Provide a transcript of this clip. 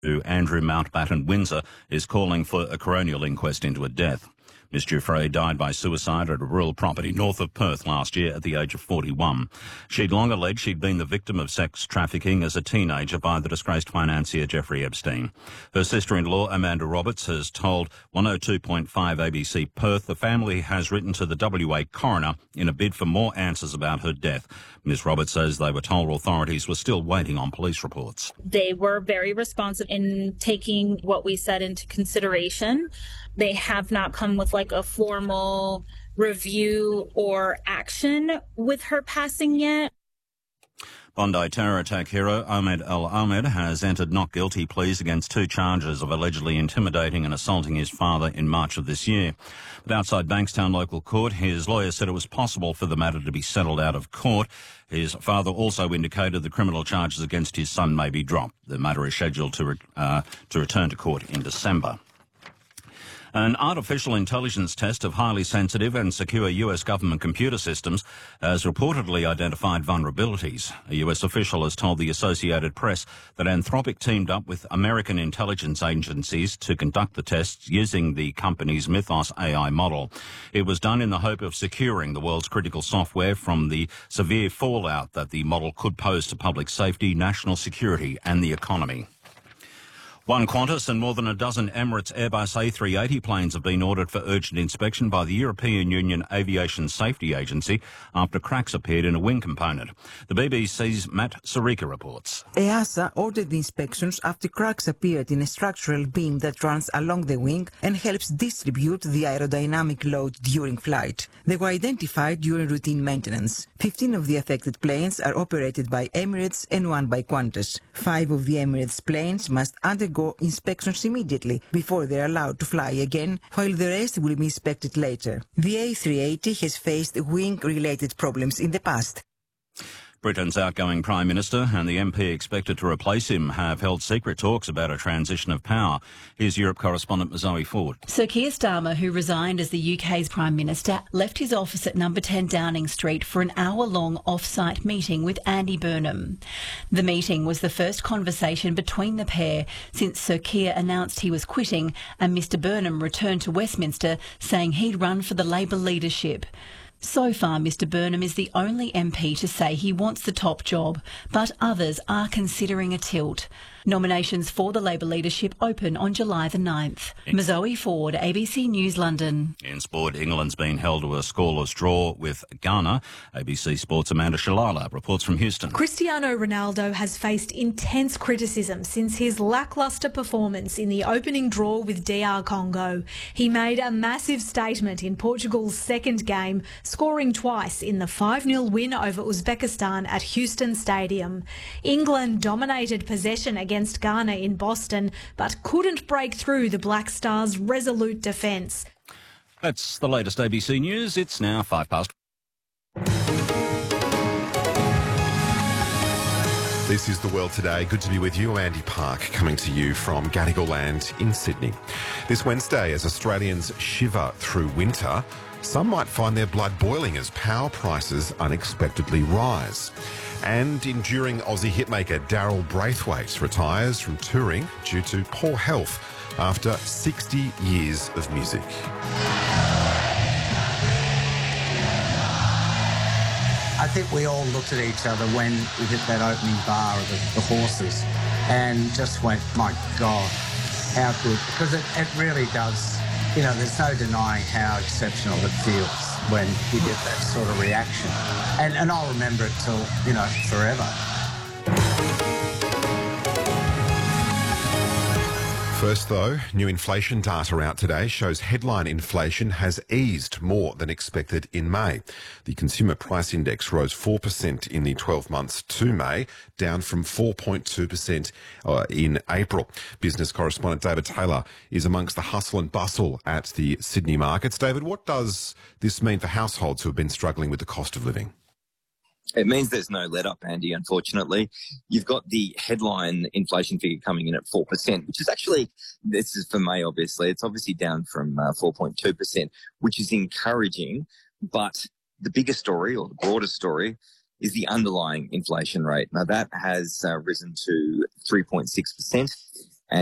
Andrew Mountbatten Windsor is calling for a coronial inquest into her death. Miss Giuffre died by suicide at a rural property north of Perth last year at the age of 41. She'd long alleged she'd been the victim of sex trafficking as a teenager by the disgraced financier Jeffrey Epstein. Her sister-in-law, Amanda Roberts, has told 102.5 ABC Perth the family has written to the WA coroner in a bid for more answers about her death. Ms Roberts says they were told authorities were still waiting on police reports. They were very responsive in taking what we said into consideration. They have not come with a formal review or action with her passing yet. Bondi terror attack hero Ahmed Al Ahmed has entered not guilty pleas against 2 charges of allegedly intimidating and assaulting his father in March of this year. But outside Bankstown local court, his lawyer said it was possible for the matter to be settled out of court. His father also indicated the criminal charges against his son may be dropped. The matter is scheduled to return to court in December. An artificial intelligence test of highly sensitive and secure US government computer systems has reportedly identified vulnerabilities. A US official has told the Associated Press that Anthropic teamed up with American intelligence agencies to conduct the tests using the company's Mythos AI model. It was done in the hope of securing the world's critical software from the severe fallout that the model could pose to public safety, national security and the economy. 1 Qantas and more than a dozen Emirates Airbus A380 planes have been ordered for urgent inspection by the European Union Aviation Safety Agency after cracks appeared in a wing component. The BBC's Matt Sarika reports. EASA ordered the inspections after cracks appeared in a structural beam that runs along the wing and helps distribute the aerodynamic load during flight. They were identified during routine maintenance. 15 of the affected planes are operated by Emirates and 1 by Qantas. 5 of the Emirates planes must undergo inspections immediately before they are allowed to fly again, while the rest will be inspected later. The A380 has faced wing-related problems in the past. Britain's outgoing Prime Minister and the MP expected to replace him have held secret talks about a transition of power. Here's Europe correspondent Zoe Ford. Sir Keir Starmer, who resigned as the UK's Prime Minister, left his office at number 10 Downing Street for an hour-long off-site meeting with Andy Burnham. The meeting was the first conversation between the pair since Sir Keir announced he was quitting and Mr Burnham returned to Westminster saying he'd run for the Labor leadership. So far, Mr Burnham is the only MP to say he wants the top job, but others are considering a tilt. Nominations for the Labor leadership open on July the 9th. Zoe Ford, ABC News, London. In sport, England's been held to a scoreless draw with Ghana. ABC Sports' Amanda Shalala reports from Houston. Cristiano Ronaldo has faced intense criticism since his lacklustre performance in the opening draw with DR Congo. He made a massive statement in Portugal's second game, scoring twice in the 5-0 win over Uzbekistan at Houston Stadium. England dominated possession against Ghana in Boston, but couldn't break through the Black Stars' resolute defence. That's the latest ABC News. It's now 5 past. This is The World Today. Good to be with you. I'm Andy Park, coming to you from Gadigal Land in Sydney. This Wednesday, as Australians shiver through winter, some might find their blood boiling as power prices unexpectedly rise. And enduring Aussie hitmaker Daryl Braithwaite retires from touring due to poor health after 60 years of music. I think we all looked at each other when we hit that opening bar of the horses and just went, my God, how good. Because it really does, there's no denying how exceptional it feels when you get that sort of reaction. And I'll remember it till, forever. First, though, new inflation data out today shows headline inflation has eased more than expected in May. The Consumer Price Index rose 4% in the 12 months to May, down from 4.2% in April. Business correspondent David Taylor is amongst the hustle and bustle at the Sydney markets. David, what does this mean for households who have been struggling with the cost of living? It means there's no let-up, Andy, unfortunately. You've got the headline inflation figure coming in at 4%, which is actually, this is for May, obviously. It's obviously down from 4.2%, which is encouraging. But the bigger story, or the broader story, is the underlying inflation rate. Now, that has risen to 3.6%.